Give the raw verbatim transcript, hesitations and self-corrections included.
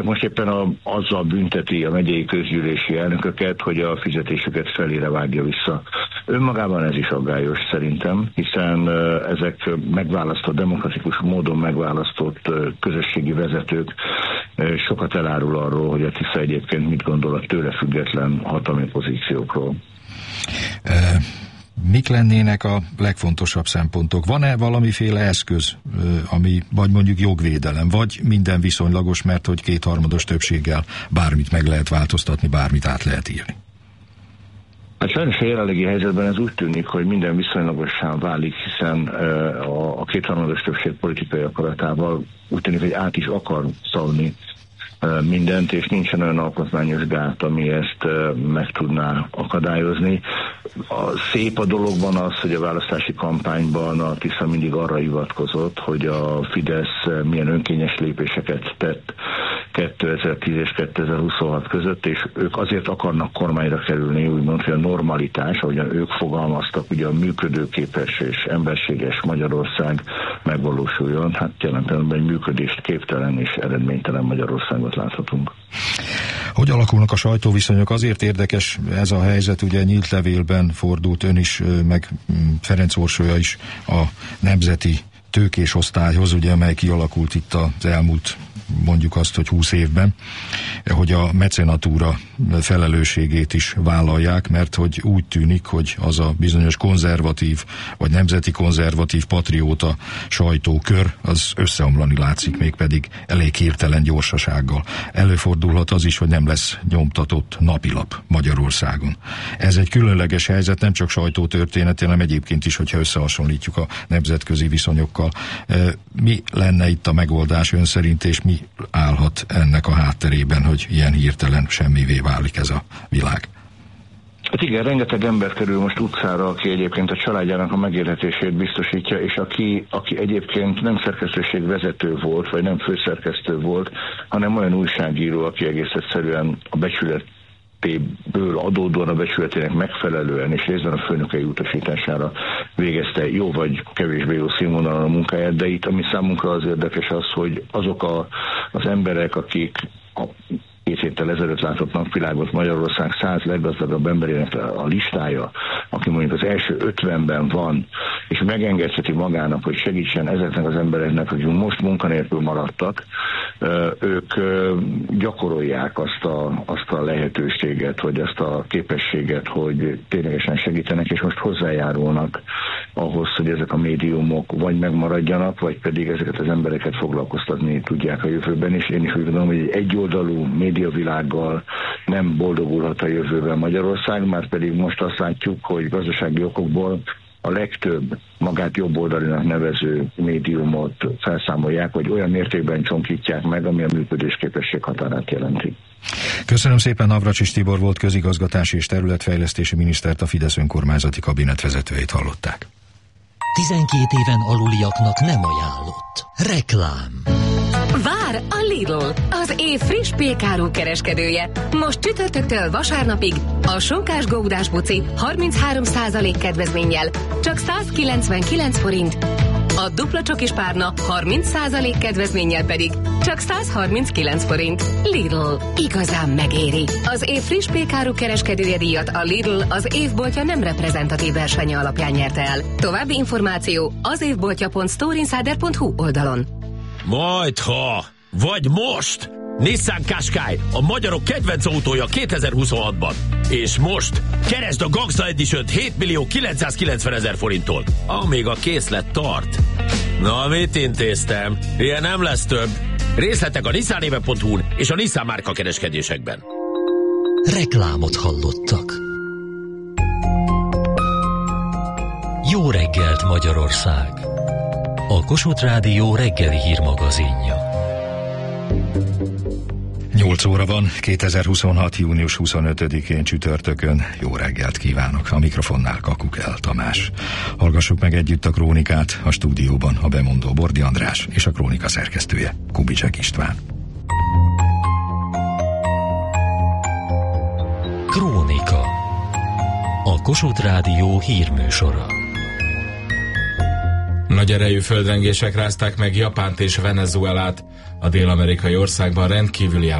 Most éppen a, azzal bünteti a megyei közgyűlési elnököket, hogy a fizetésüket felére vágja vissza. Önmagában ez is aggályos szerintem, hiszen ezek megválasztott, demokratikus módon megválasztott közösségi vezetők sokat elárul arról, hogy a Tisza egyébként mit gondol a tőle független hatalmi pozíciókról. Mik lennének a legfontosabb szempontok? Van-e valamiféle eszköz, ami vagy mondjuk jogvédelem, vagy minden viszonylagos, mert hogy kétharmados többséggel bármit meg lehet változtatni, bármit át lehet írni? Hát sajnos a jelenlegi helyzetben ez úgy tűnik, hogy minden viszonylagossá válik, hiszen a kétharmados többség politikai akaratával úgy tűnik, hogy át is akar szalni mindent, és nincsen olyan alkotmányos gát, ami ezt meg tudná akadályozni. A szép a dologban az, hogy a választási kampányban a Tisza mindig arra hivatkozott, hogy a Fidesz milyen önkényes lépéseket tett kétezer-tíz és kétezer-huszonhat között, és ők azért akarnak kormányra kerülni, úgymond, hogy a normalitás, ahogyan ők fogalmaztak, ugye a működőképes és emberséges Magyarország megvalósuljon. Hát jelen pillanatban egy működést képtelen és eredménytelen Magyarországot láthatunk. Hogy alakulnak a sajtóviszonyok? Azért érdekes ez a helyzet, ugye nyílt levélben fordult ön is, meg Ferenc Orsolya is a nemzeti tőkés osztályhoz, ugye, amely kialakult itt az elmúlt, mondjuk azt, hogy húsz évben, hogy a mecenatúra felelősségét is vállalják, mert hogy úgy tűnik, hogy az a bizonyos konzervatív, vagy nemzeti konzervatív patrióta sajtókör, az összeomlani látszik, mégpedig elég hirtelen gyorsasággal. Előfordulhat az is, hogy nem lesz nyomtatott napilap Magyarországon. Ez egy különleges helyzet, nem csak sajtótörténet, hanem egyébként is, hogyha összehasonlítjuk a nemzetközi viszonyokkal. Mi lenne itt a megoldás ön szerint, és mi állhat ennek a hátterében, hogy ilyen hirtelen semmivé válik ez a világ? Hát igen, rengeteg ember kerül most utcára, aki egyébként a családjának a megélhetését biztosítja, és aki, aki egyébként nem szerkesztőség vezető volt, vagy nem főszerkesztő volt, hanem olyan újságíró, aki egész egyszerűen a becsület ből adódóan a becsületének megfelelően és részben a főnökei utasítására végezte jó vagy kevésbé jó színvonalon a munkáját, de itt ami számunkra az érdekes az, hogy azok a, az emberek, akik a két héttel ezelőtt látott napvilágot Magyarország száz leggazdagabb emberének a listája, aki mondjuk az első ötvenben van, és megengedheti magának, hogy segítsen ezeknek az embereknek, hogy most munkanélkül maradtak, ők gyakorolják azt a, azt a lehetőséget, vagy azt a képességet, hogy ténylegesen segítenek, és most hozzájárulnak ahhoz, hogy ezek a médiumok vagy megmaradjanak, vagy pedig ezeket az embereket foglalkoztatni tudják a jövőben, és én is úgy gondolom, hogy egy egyoldalú médiavilággal nem boldogulhat a jövőben Magyarország, már pedig most azt látjuk, hogy gazdasági okokból a legtöbb magát jobboldalinak nevező médiumot felszámolják, vagy olyan mértékben csonkítják meg, ami a működésképesség határát jelenti. Köszönöm szépen, Navracsics Tibor volt közigazgatási és területfejlesztési minisztert, a Fidesz önkormányzati kabinetvezetőjét hallották. tizenkét éven aluliaknak nem ajánlott. Reklám. Vár a Lidl, az év friss pékárú kereskedője. Most csütörtöktől vasárnapig a sonkás gódás buci harminchárom százalék kedvezménnyel csak százkilencvenkilenc forint. A dupla csokis párna harminc százalék kedvezménnyel pedig csak százharminckilenc forint. Lidl, igazán megéri. Az év friss pékáru kereskedője díjat a Lidl az évboltja nem reprezentatív versenye alapján nyerte el. További információ az évboltja pont storeinsider pont hu oldalon. Majdha! Vagy most! Nissan Qashqai, a magyarok kedvenc autója kétezer-huszonhatban. És most keresd a Gangsta Edition-t hét millió kilencszázkilencvenezer forinttól, amíg a készlet tart. Na, mit intéztem? Ilyen nem lesz több. Részletek a nissanéve pont hu-n és a Nissan márka kereskedésekben. Reklámot hallottak. Jó reggelt, Magyarország! A Kossuth Rádió reggeli hírmagazinja. nyolc óra van, kétezer-huszonhat. június huszonötödikén csütörtökön. Jó reggelt kívánok! A mikrofonnál Kakukel Tamás. Hallgassuk meg együtt a krónikát, a stúdióban a bemondó Bordi András és a krónika szerkesztője Kubicek István. Krónika. A Kossuth Rádió hírműsora. Nagy erejű földrengések rázták meg Japánt és Venezuelát. A dél-amerikai országban rendkívüli